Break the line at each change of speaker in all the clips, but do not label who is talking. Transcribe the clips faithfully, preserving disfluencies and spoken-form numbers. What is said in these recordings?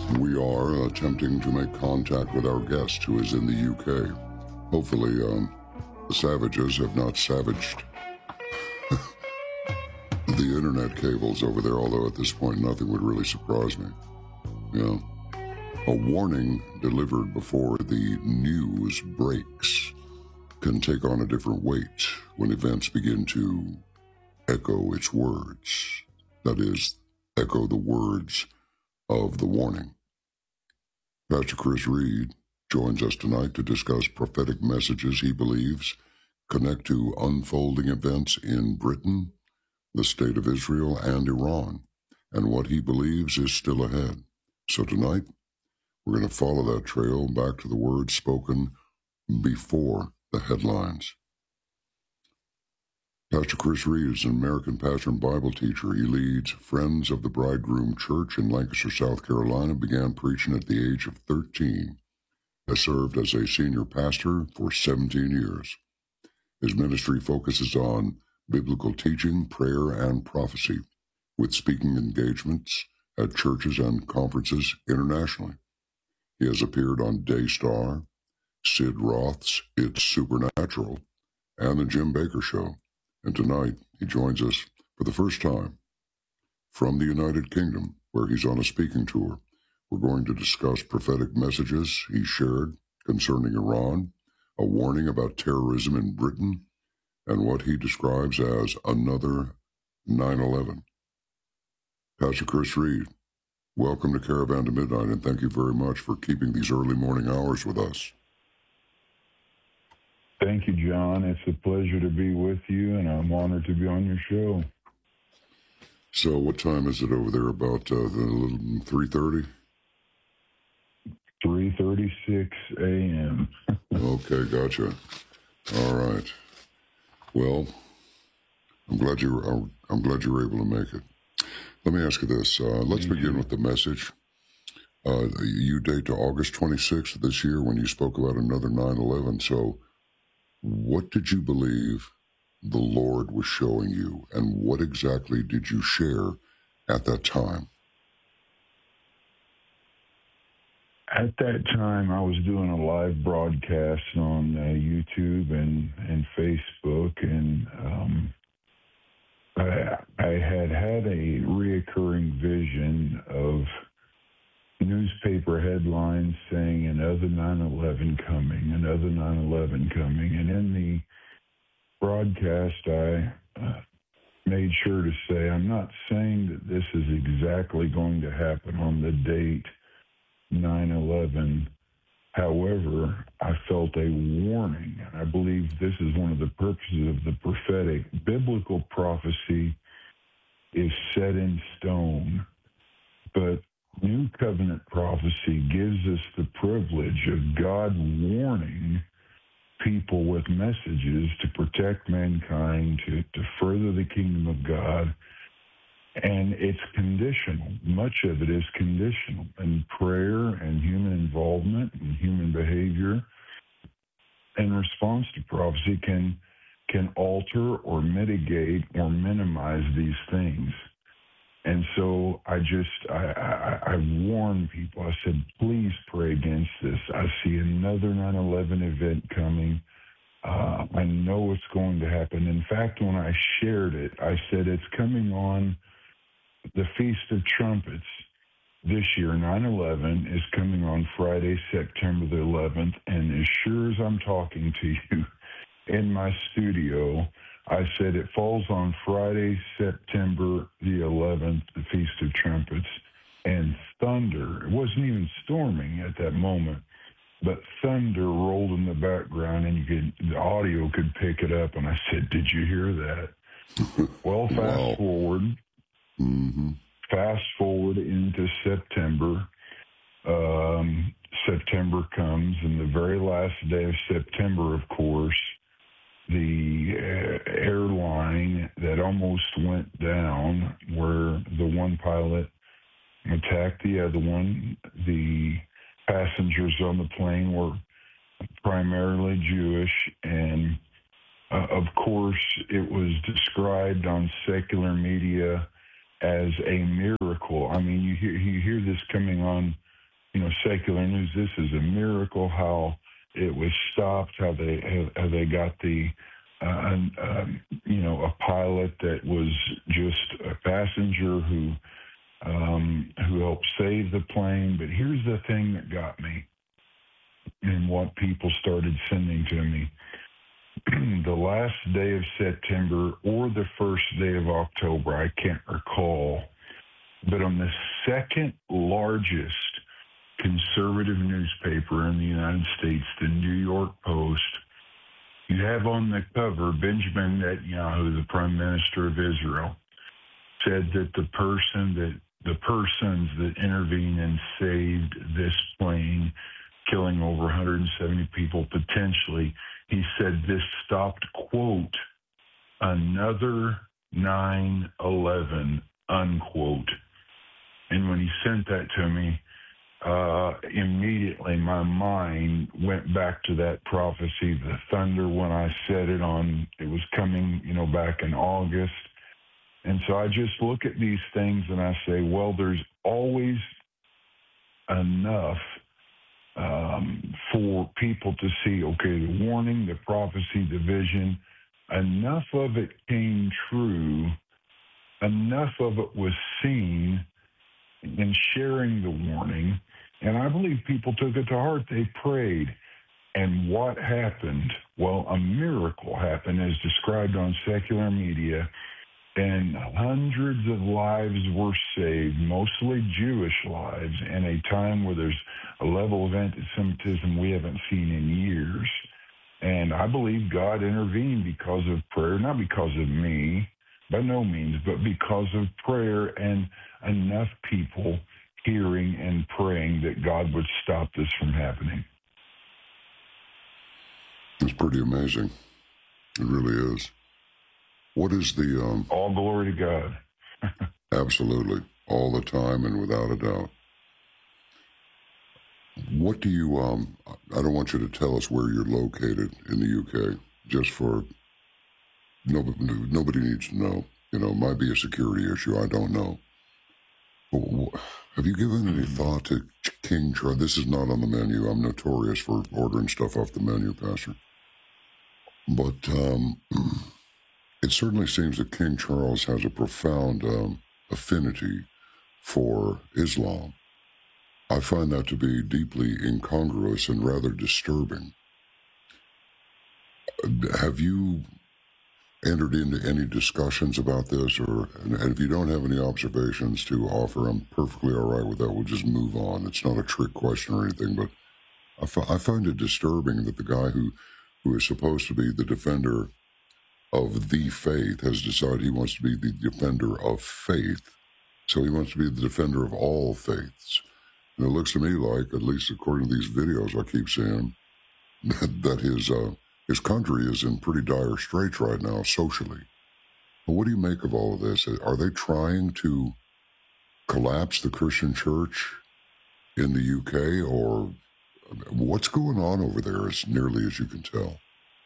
We are attempting to make contact with our guest who is in the U K. Hopefully, um, the savages have not savaged the internet cables over there, although at this point nothing would really surprise me. Yeah. A warning delivered before the news breaks can take on a different weight when events begin to echo its words. That is, echo the words of the warning. Pastor Chris Reed joins us tonight to discuss prophetic messages he believes connect to unfolding events in Britain, the State of Israel, and Iran, and what he believes is still ahead. So tonight, we're going to follow that trail back to the words spoken before the headlines. Pastor Chris Reed is an American pastor and Bible teacher. He leads Friends of the Bridegroom Church in Lancaster, South Carolina, began preaching at the age of thirteen, has served as a senior pastor for seventeen years. His ministry focuses on biblical teaching, prayer, and prophecy, with speaking engagements at churches and conferences internationally. He has appeared on Daystar, Sid Roth's It's Supernatural, and The Jim Baker Show. And tonight, he joins us for the first time from the United Kingdom, where he's on a speaking tour. We're going to discuss prophetic messages he shared concerning Iran, a warning about terrorism in Britain, and what he describes as another nine eleven. Pastor Chris Reed, welcome to Caravan to Midnight, and thank you very much for keeping these early morning hours with us.
Thank you, John. It's a pleasure to be with you, and I'm honored to be on your show.
So what time is it over there? About uh, the three thirty?
three thirty-six a.m.
Okay, gotcha. All right. Well, I'm glad you were, I'm glad you were able to make it. Let me ask you this. Uh, let's Thank begin you. with the message. Uh, you date to August twenty-sixth of this year when you spoke about another nine eleven. So what did you believe the Lord was showing you, and what exactly did you share at that time?
At that time, I was doing a live broadcast on uh, YouTube and, and Facebook, and um, I, I had had a reoccurring vision of newspaper headlines saying another nine eleven coming, another nine eleven coming. And in the broadcast, I uh, made sure to say, I'm not saying that this is exactly going to happen on the date nine eleven. However, I felt a warning, and I believe this is one of the purposes of the prophetic. Biblical prophecy is set in stone, but New Covenant prophecy gives us the privilege of God warning people with messages to protect mankind, to, to further the kingdom of God. And it's conditional. Much of it is conditional. And prayer and human involvement and human behavior in response to prophecy can, can alter or mitigate or minimize these things. And so I just, I, I, I warn people. I said, please pray against this. I see another nine eleven event coming. Uh, I know it's going to happen. In fact, when I shared it, I said it's coming on the Feast of Trumpets this year. nine eleven is coming on Friday, September the eleventh. And as sure as I'm talking to you in my studio, I said it falls on Friday, September the eleventh, the Feast of Trumpets, and thunder. It wasn't even storming at that moment, but thunder rolled in the background, and you could, the audio could pick it up. And I said, "Did you hear that?" Well, fast wow. forward,
mm-hmm.
fast forward into September. Um, September comes, and the very last day of September, of course, the uh, airline that almost went down, where the one pilot attacked the other one. The passengers on the plane were primarily Jewish, and uh, of course, it was described on secular media as a miracle. I mean, you hear, you hear this coming on you know, secular news, this is a miracle, how it was stopped, how they how they got the, uh, um, you know, a pilot that was just a passenger who um, who helped save the plane. But here's the thing that got me, and what people started sending to me. The last day of September or the first day of October, I can't recall, but on the second largest conservative newspaper in the United States, the New York Post, you have on the cover Benjamin Netanyahu, the Prime Minister of Israel, said that the person that the persons that intervened and saved this plane, killing over one hundred seventy people potentially, he said this stopped, quote, another nine eleven, unquote. And when he sent that to me, uh, immediately my mind went back to that prophecy, the thunder, when I said it on, it was coming, you know, back in August. And so I just look at these things and I say, well, there's always enough um, for people to see, okay, the warning, the prophecy, the vision, enough of it came true, enough of it was seen in sharing the warning, and I believe people took it to heart. They prayed. And what happened? Well, a miracle happened as described on secular media, and hundreds of lives were saved, mostly Jewish lives, in a time where there's a level of anti-Semitism we haven't seen in years. And I believe God intervened because of prayer, not because of me, by no means, but because of prayer and enough people hearing and praying that God would stop this from happening.
It's pretty amazing. It really is. What is the... Um,
all glory to God.
Absolutely. All the time and without a doubt. What do you... Um, I don't want you to tell us where you're located in the U K, just for... Nobody, nobody needs to know. You know, it might be a security issue. I don't know. Have you given any thought to King Charles? This is not on the menu. I'm notorious for ordering stuff off the menu, Pastor. But um, it certainly seems that King Charles has a profound um, affinity for Islam. I find that to be deeply incongruous and rather disturbing. Have you entered into any discussions about this, or and if you don't have any observations to offer, I'm perfectly all right with that. We'll just move on. It's not a trick question or anything, but I, f- I find it disturbing that the guy who, who is supposed to be the defender of the faith has decided he wants to be the defender of faith. So he wants to be the defender of all faiths. And it looks to me like, at least according to these videos I keep seeing, that, that his uh, his country is in pretty dire straits right now socially. But what do you make of all of this? Are they trying to collapse the Christian church in the U K, or what's going on over there as nearly as you can tell?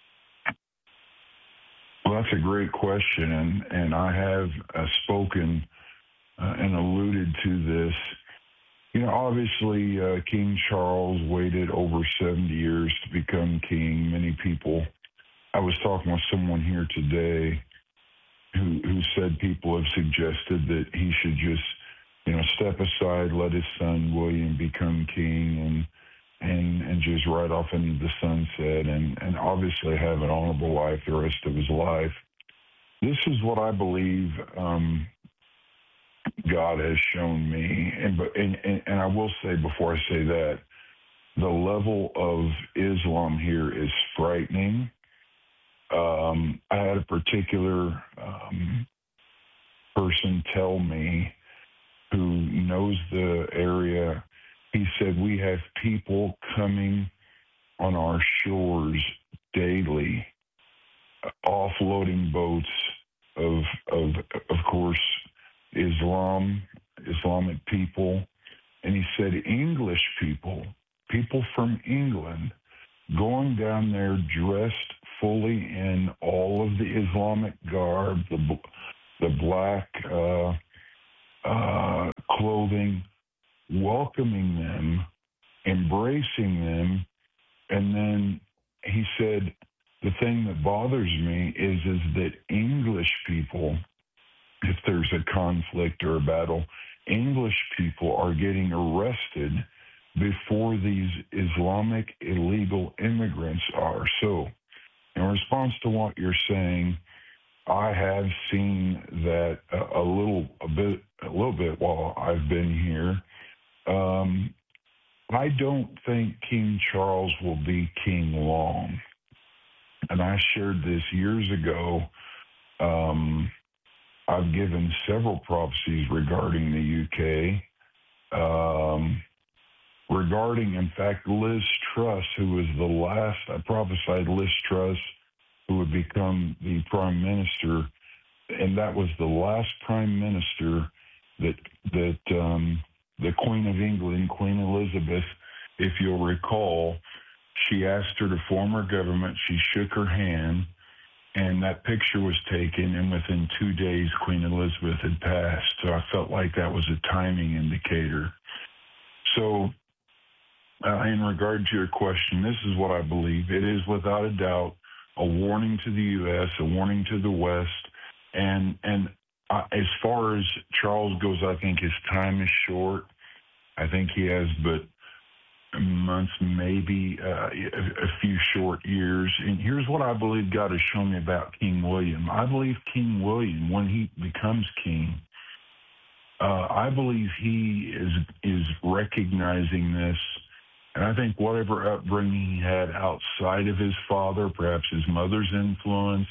Well, that's a great question, and, and I have uh, spoken uh, and alluded to this. You know, obviously, uh, King Charles waited over seventy years to become king. Many people, I was talking with someone here today who, who said people have suggested that he should just, you know, step aside, let his son William become king, and and and just ride off into the sunset, and, and obviously have an honorable life the rest of his life. This is what I believe um, God has shown me, and, and and and I will say before I say that, the level of Islam here is frightening. Um, I had a particular um, person tell me who knows the area. He said, we have people coming on our shores daily, offloading boats of, of, of course, Islam, Islamic people. And he said, English people, people from England, going down there dressed fully in all of the Islamic garb, the, the black uh, uh, clothing, welcoming them embracing them. And then he said, the thing that bothers me is, is that English people, if there's a conflict or a battle, English people are getting arrested before these Islamic illegal immigrants are. So, in response to what you're saying, I have seen that a, a little, a bit, a little bit while I've been here. Um, I don't think King Charles will be king long, and I shared this years ago. Um, I've given several prophecies regarding the U K. Um, regarding, in fact, Liz Truss, who was the last, I prophesied Liz Truss, who would become the prime minister, and that was the last prime minister that that um, the Queen of England, Queen Elizabeth, if you'll recall, she asked her to form her government. She shook her hand, and that picture was taken, and within two days, Queen Elizabeth had passed. So I felt like that was a timing indicator. So uh, in regard to your question, this is what I believe. It is without a doubt a warning to the U S, a warning to the West. And, and uh, as far as Charles goes, I think his time is short. I think he has but months, maybe uh, a, a few short years. And here's what I believe God has shown me about King William. I believe King William, when he becomes king, uh, I believe he is is recognizing this. And I think whatever upbringing he had outside of his father, perhaps his mother's influence,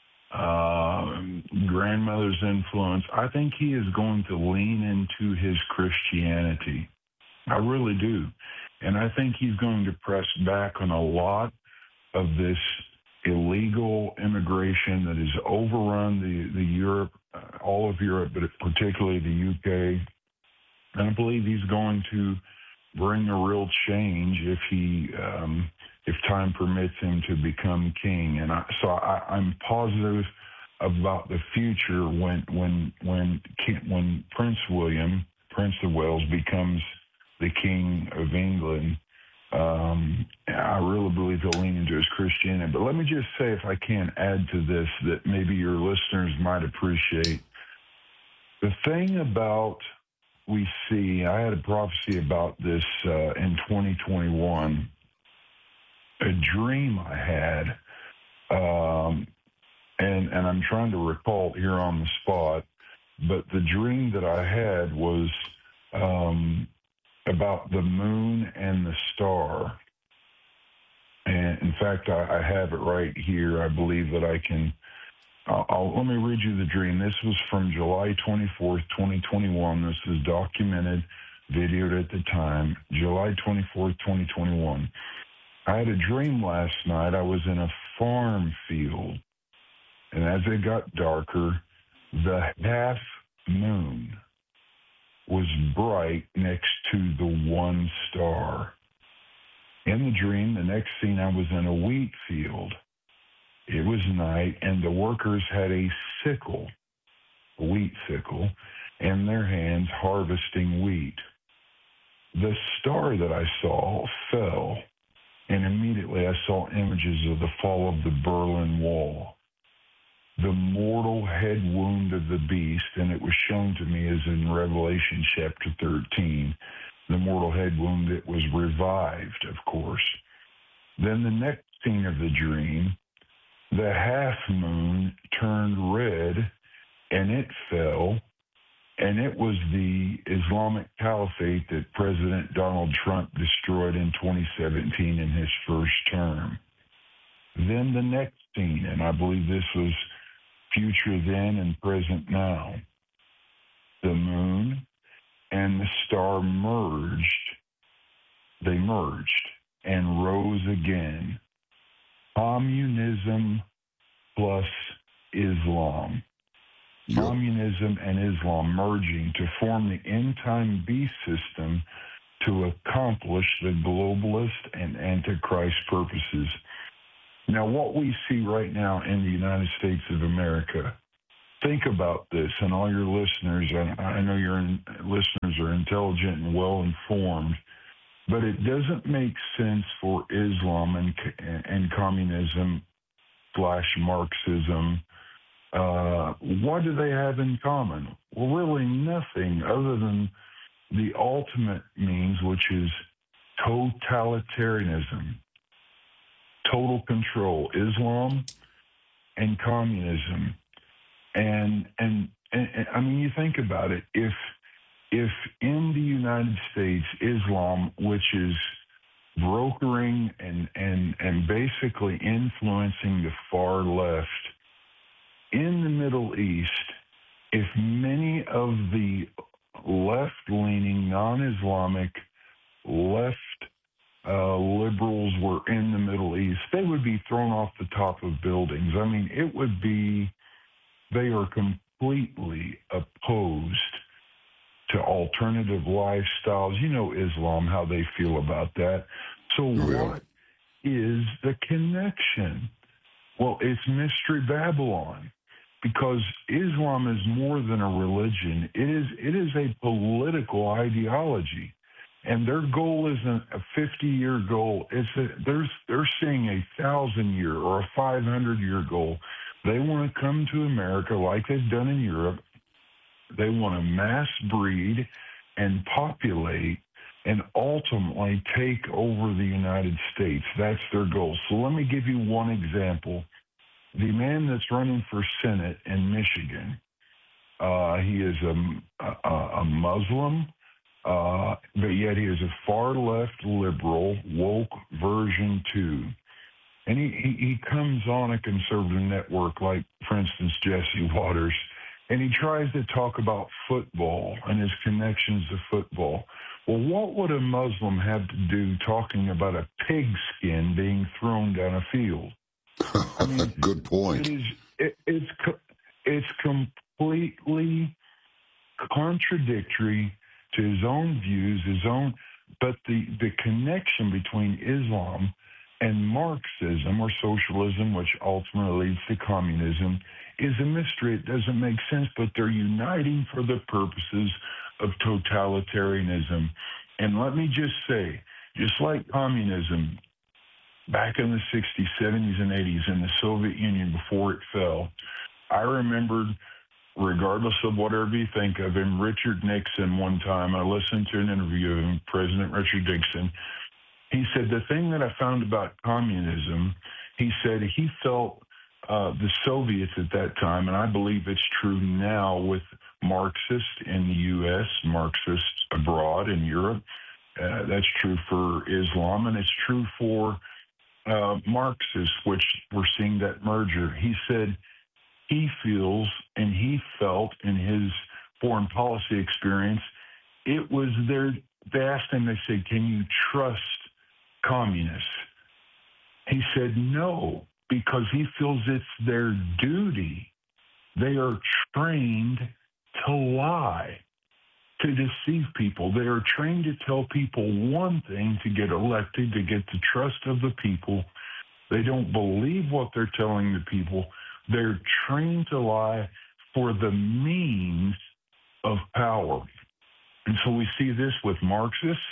uh, grandmother's influence, I think he is going to lean into his Christianity. I really do. And I think he's going to press back on a lot of this illegal immigration that has overrun the, the Europe, uh, all of Europe, but particularly the U K. And I believe he's going to bring a real change if he, um, if time permits him to become king. And I, so I, I'm positive about the future when when when when Prince William, Prince of Wales, becomes the King of England. Um, I really believe he'll lean into his Christianity. But let me just say, if I can add to this, that maybe your listeners might appreciate. The thing about we see, I had a prophecy about this uh, in twenty twenty-one, a dream I had, um, and, and I'm trying to recall it here on the spot, but the dream that I had was um, about the moon and the star. And in fact, I, I have it right here. I believe that I can, I'll, I'll, let me read you the dream. This was from July twenty-fourth, twenty twenty-one. This is documented, videoed at the time, July twenty-fourth, twenty twenty-one. I had a dream last night. I was in a farm field, and as it got darker, the half moon was bright next to the one star. In the dream, the next scene, I was in a wheat field. It was night, and the workers had a sickle, a wheat sickle, in their hands harvesting wheat. The star that I saw fell, and immediately I saw images of the fall of the Berlin Wall, the mortal head wound of the beast, and it was shown to me as in Revelation chapter thirteen, the mortal head wound that was revived, of course. Then the next scene of the dream, the half moon turned red, and it fell, and it was the Islamic Caliphate that President Donald Trump destroyed in twenty seventeen in his first term. Then the next scene, and I believe this was future then and present now, the moon and the star merged. They merged and rose again. Communism plus Islam.
Yep.
Communism and Islam merging to form the end-time beast system to accomplish the globalist and antichrist purposes. Now, what we see right now in the United States of America, think about this, and all your listeners, and I know your listeners are intelligent and well-informed, but it doesn't make sense for Islam and, and communism slash Marxism. Uh, what do they have in common? Well, really nothing other than the ultimate means, which is totalitarianism, total control, Islam and communism. And, and, and, and I mean, you think about it. If, if in the United States, Islam, which is brokering and, and, and basically influencing the far left, in the Middle East, if many of the left-leaning, non-Islamic, left uh, liberals were in the Middle East, they would be thrown off the top of buildings. I mean, it would be, they are completely opposed to alternative lifestyles. You know Islam, how they feel about that. So
oh, yeah.
what is the connection? Well, it's Mystery Babylon, because Islam is more than a religion. It is it is a political ideology, and their goal isn't a fifty-year goal. It's a, they're they're seeing a thousand-year or a five hundred-year goal. They want to come to America like they've done in Europe. They want to mass breed and populate and ultimately take over the United States. That's their goal. So let me give you one example. The man that's running for Senate in Michigan, uh, he is a, a, a Muslim, uh, but yet he is a far-left liberal, woke version two. And he, he, he comes on a conservative network like, for instance, Jesse Waters, and he tries to talk about football and his connections to football. Well, what would a Muslim have to do talking about a pigskin being thrown down a field? I mean,
good point.
It is, it, it's, it's completely contradictory to his own views, his own, but the, the connection between Islam and Marxism or socialism, which ultimately leads to communism, is a mystery. It doesn't make sense, but they're uniting for the purposes of totalitarianism. And let me just say, just like communism, back in the sixties, seventies, and eighties in the Soviet Union before it fell, I remembered, regardless of whatever you think of him, Richard Nixon one time, I listened to an interview of him, President Richard Nixon. He said, the thing that I found about communism, he said he felt uh, the Soviets at that time, and I believe it's true now with Marxists in the U S, Marxists abroad in Europe. Uh, that's true for Islam, and it's true for uh, Marxists, which we're seeing that merger. He said he feels and he felt in his foreign policy experience, it was their, they asked him, they said, can you trust communists? He said no, because he feels it's their duty. They are trained to lie, to deceive people. They are trained to tell people one thing to get elected, to get the trust of the people. They don't believe what they're telling the people. They're trained to lie for the means of power. And so we see this with Marxists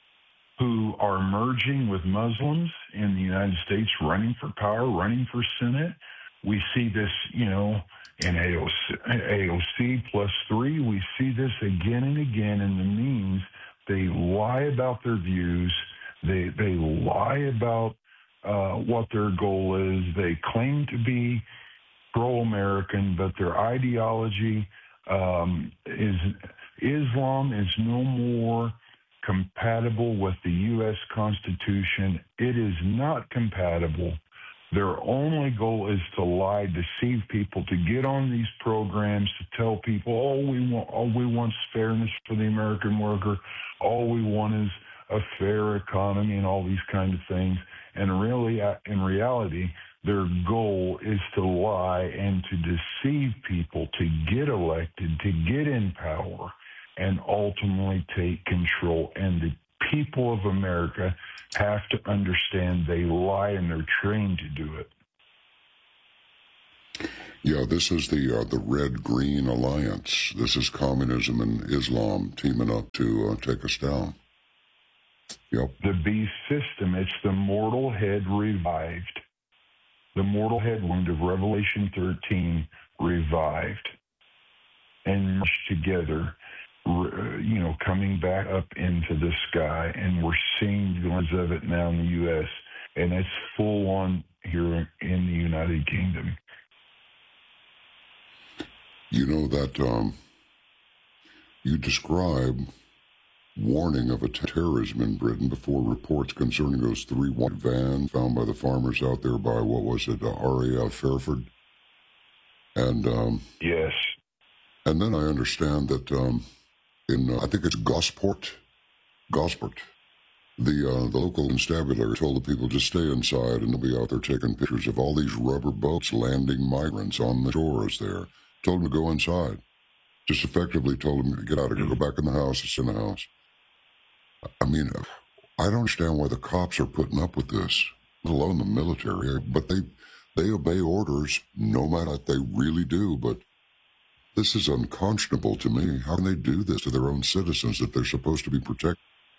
who are merging with Muslims in the United States, running for power, running for Senate. We see this, you know, in A O C, A O C plus three. We see this again and again in the means. They lie about their views. They they lie about uh, what their goal is. They claim to be pro-American, but their ideology um, is Islam is no more compatible with the U S Constitution. It is not compatible. Their only goal is to lie, deceive people, to get on these programs, to tell people, oh, we want, all we want is fairness for the American worker. All we want is a fair economy and all these kind of things. And really, in reality, their goal is to lie and to deceive people, to get elected, to get in power, and ultimately take control. And the people of America have to understand they lie and they're trained to do it.
Yeah, this is the uh, the Red-Green Alliance. This is communism and Islam teaming up to uh, take us down. Yep.
The beast system, it's the mortal head revived. The mortal head wound of Revelation thirteen revived and merged together, you know, coming back up into the sky. And we're seeing glimpses of it now in the U S, and it's full on here in the United Kingdom.
You know that um, you describe warning of a terrorism in Britain before reports concerning those three white vans found by the farmers out there by, what was it, uh, R A F Fairford? And um,
yes.
And then I understand that um, in, uh, I think it's Gosport, Gosport, the uh, the local constabulary told the people to stay inside and they'll be out there taking pictures of all these rubber boats landing migrants on the shores there. Told them to go inside. Just effectively told them to get out of here, go back in the house, it's in the house. I mean, I don't understand why the cops are putting up with this, let alone the military, but they they obey orders no matter what they really do. But this is unconscionable to me. How can they do this to their own citizens that they're supposed to be protecting?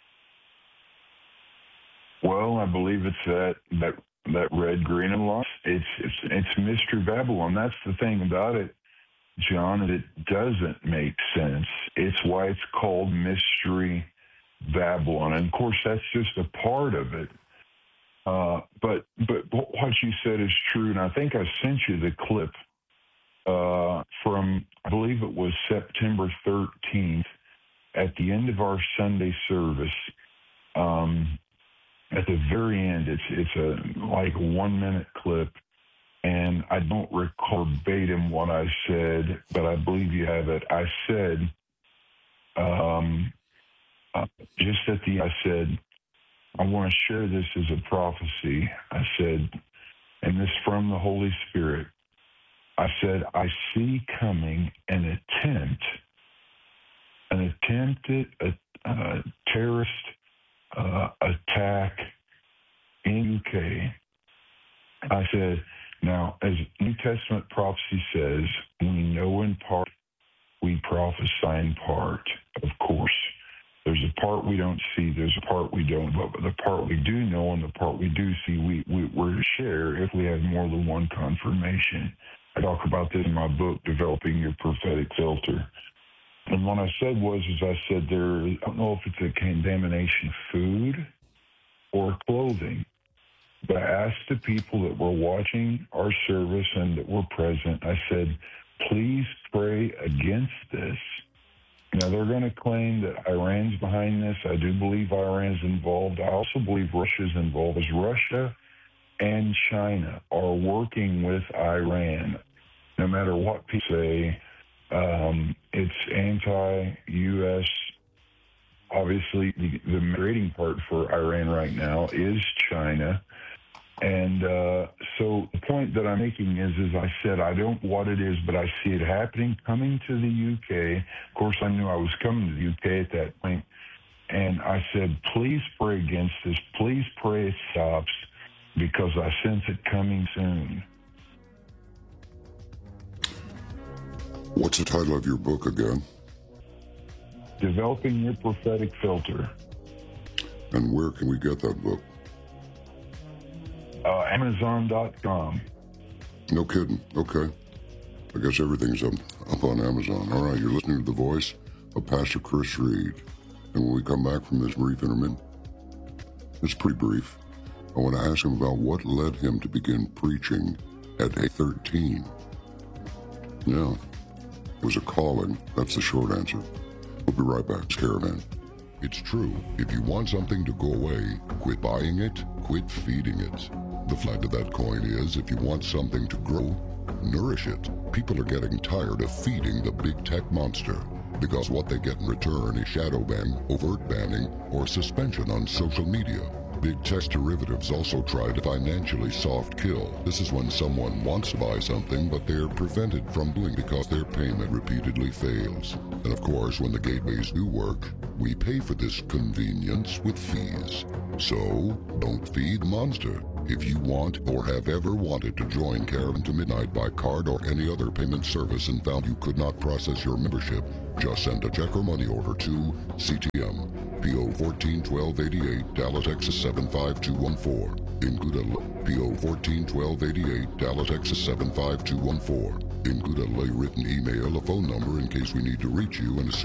Well, I believe it's that that that red, green, and white. It's it's it's Mystery Babylon. That's the thing about it, John. It doesn't make sense. It's why it's called Mystery Babylon, and of course that's just a part of it. Uh, but but what you said is true, and I think I sent you the clip uh, from, I believe it was September thirteenth, at the end of our Sunday service. Um, at the very end, it's it's a like a one minute clip, and I don't recall verbatim what I said, but I believe you have it. I said. Um, Uh, just at the, I said, I want to share this as a prophecy. I said, and this from the Holy Spirit. I said, I see coming an attempt, an attempted a, uh, terrorist uh, attack in U K. I said, now, as New Testament prophecy says, we know in part, we prophesy in part, of course. There's a part we don't see, there's a part we don't, but the part we do know and the part we do see, we, we, we're to share if we have more than one confirmation. I talk about this in my book, Developing Your Prophetic Filter. And what I said was, is I said there, I don't know if it's a contamination of food or clothing, but I asked the people that were watching our service and that were present, I said, please pray against this. Now, they're going to claim that Iran's behind this. I do believe Iran's involved. I also believe Russia's involved, as Russia and China are working with Iran. No matter what people say, um, it's anti-U S. Obviously, the, the migrating part for Iran right now is China. And uh, so the point that I'm making is, is I said, I don't know what it is, but I see it happening, coming to the U K. Of course, I knew I was coming to the U K at that point. And I said, please pray against this. Please pray it stops, because I sense it coming soon.
What's the title of your book again?
Developing Your Prophetic Filter.
And where can we get that book?
Uh, Amazon dot com.
No kidding. Okay. I guess everything's up, up on Amazon. All right, you're listening to the voice of Pastor Chris Reed. And when we come back from this brief intermission, it's pretty brief, I want to ask him about what led him to begin preaching at age thirteen. Yeah, it was a calling. That's the short answer. We'll be right back. It's Caravan. It's true. If you want something to go away, quit buying it, quit feeding it. The flip to that coin is, if you want something to grow, nourish it. People are getting tired of feeding the big tech monster, because what they get in return is shadow banning, overt banning, or suspension on social media. Big tech derivatives also try to financially soft kill. This is when someone wants to buy something, but they're prevented from doing because their payment repeatedly fails. And of course, when the gateways do work, we pay for this convenience with fees. So, don't feed monster. If you want or have ever wanted to join Caravan to Midnight by card or any other payment service and found you could not process your membership, just send a check or money order to C T M, P O fourteen twelve eighty-eight, Dallas, Texas seven five two one four. Include a P O fourteen twelve eighty-eight, Dallas, Texas seven five two one four. Include a lay written email, a phone number in case we need to reach you, and a